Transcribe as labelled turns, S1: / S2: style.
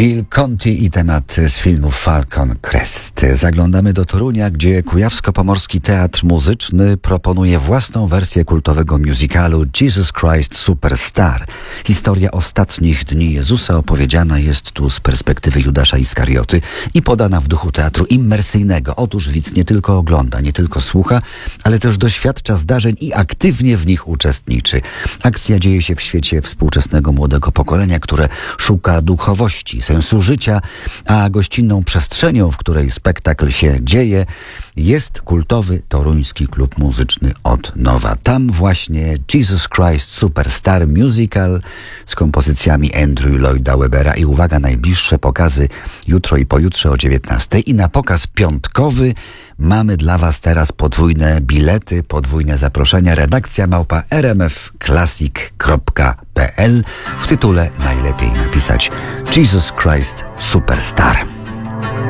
S1: Bill Conti i temat z filmu Falcon Crest. Zaglądamy do Torunia, gdzie Kujawsko-Pomorski Teatr Muzyczny proponuje własną wersję kultowego musicalu Jesus Christ Superstar. Historia ostatnich dni Jezusa opowiedziana jest tu z perspektywy Judasza Iskarioty i podana w duchu teatru immersyjnego. Otóż widz nie tylko ogląda, nie tylko słucha, ale też doświadcza zdarzeń i aktywnie w nich uczestniczy. Akcja dzieje się w świecie współczesnego młodego pokolenia, które szuka duchowości, sensu życia, a gościnną przestrzenią, w której spektakl się dzieje, jest kultowy toruński klub muzyczny Od Nowa. Tam właśnie Jesus Christ Superstar Musical z kompozycjami Andrew Lloyda Webbera i uwaga, najbliższe pokazy jutro i pojutrze o 19:00 i na pokaz piątkowy mamy dla Was teraz podwójne bilety, podwójne zaproszenia. Redakcja @rmfclassic.pl. W tytule najlepiej napisać Jesus Christ Superstar.